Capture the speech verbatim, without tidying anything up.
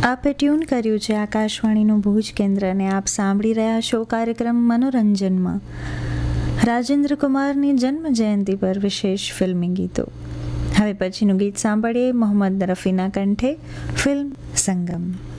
આપે ટ્યુન કર્યું છે આકાશવાણીનું ભુજ કેન્દ્ર અને આપ સાંભળી રહ્યા છો કાર્યક્રમ મનોરંજનમાં રાજેન્દ્ર કુમારની જન્મ જયંતિ પર વિશેષ ફિલ્મી ગીતો. હવે પછીનું ગીત સાંભળીએ મોહમ્મદ રફીના કંઠે, ફિલ્મ સંગમ.